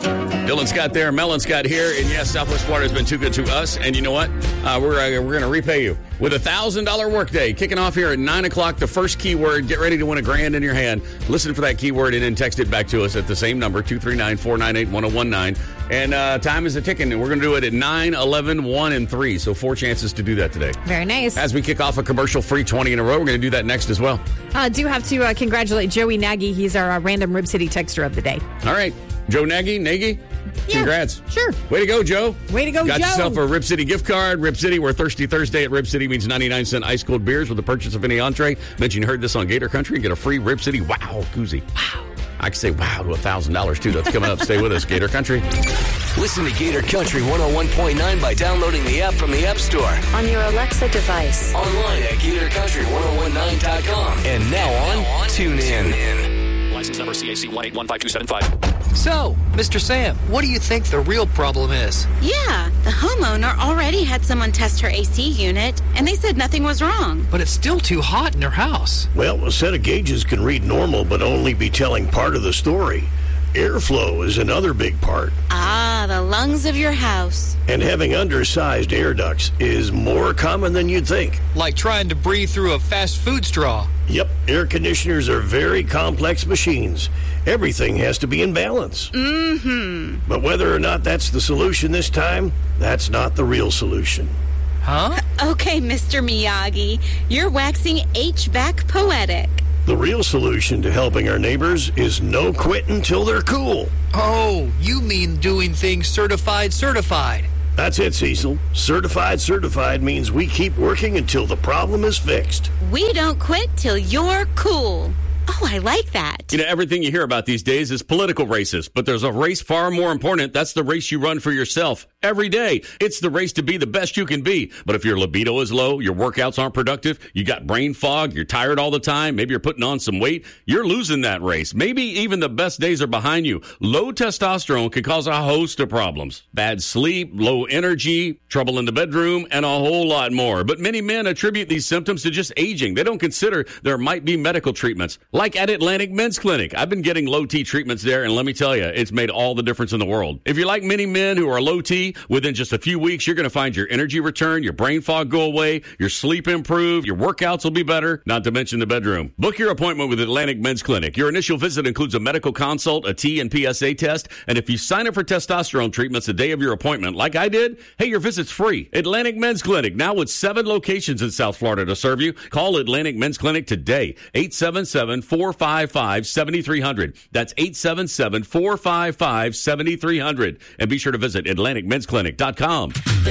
Dylan Scott there, Mellon Scott here, and yes, Southwest Florida has been too good to us, and you know what? We're going to repay you with a $1,000 workday. Kicking off here at 9 o'clock, the first keyword, get ready to win $1,000 in your hand. Listen for that keyword and then text it back to us at the same number, 239-498-1019. And time is a-ticking, and we're going to do it at 9, 11, 1, and 3, so 4 chances to do that today. Very nice. As we kick off a commercial-free 20 in a row, we're going to do that next as well. Do have to congratulate Joey Nagy. He's our random Rib City texter of the day. All right. Joe Nagy? Yeah, congrats. Sure. Way to go, Joe. Way to go, Got Joe. yourself a Rib City gift card. Rib City, where Thirsty Thursday at Rib City means 99-cent ice-cold beers with the purchase of any entree. Mention you heard this on Gator Country and get a free Rib City wow koozie. Wow. I can say wow to $1,000, too. That's coming up. Stay with us, Gator Country. Listen to Gator Country 101.9 by downloading the app from the App Store. On your Alexa device. Online at GatorCountry1019.com. And now on TuneIn. License number CAC 1815275. So, Mr. Sam, what do you think the real problem is? Yeah, the homeowner already had someone test her AC unit, and they said nothing was wrong. But it's still too hot in her house. Well, a set of gauges can read normal, but only be telling part of the story. Airflow is another big part. Ah, the lungs of your house. And having undersized air ducts is more common than you'd think. Like trying to breathe through a fast food straw. Yep, air conditioners are very complex machines. Everything has to be in balance. Mm-hmm. But whether or not that's the solution this time, that's not the real solution. Huh? Okay, Mr. Miyagi, you're waxing HVAC poetic. The real solution to helping our neighbors is no quit until they're cool. Oh, you mean doing things certified. That's it, Cecil. Certified means we keep working until the problem is fixed. We don't quit till you're cool. Oh, I like that. You know, everything you hear about these days is political races, but there's a race far more important. That's the race you run for yourself every day. It's the race to be the best you can be. But if your libido is low, your workouts aren't productive, you got brain fog, you're tired all the time, maybe you're putting on some weight, you're losing that race. Maybe even the best days are behind you. Low testosterone can cause a host of problems. Bad sleep, low energy, trouble in the bedroom, and a whole lot more. But many men attribute these symptoms to just aging. They don't consider there might be medical treatments. Like at Atlantic Men's Clinic. I've been getting low T treatments there, and let me tell you, it's made all the difference in the world. If you're like many men who are low T, within just a few weeks, you're going to find your energy return, your brain fog go away, your sleep improve, your workouts will be better, not to mention the bedroom. Book your appointment with Atlantic Men's Clinic. Your initial visit includes a medical consult, a T and PSA test, and if you sign up for testosterone treatments the day of your appointment, like I did, hey, your visit's free. Atlantic Men's Clinic, now with 7 locations in South Florida to serve you. Call Atlantic Men's Clinic today, 877-455-7300. That's 877-455-7300. And be sure to visit AtlanticMen'sClinic.com.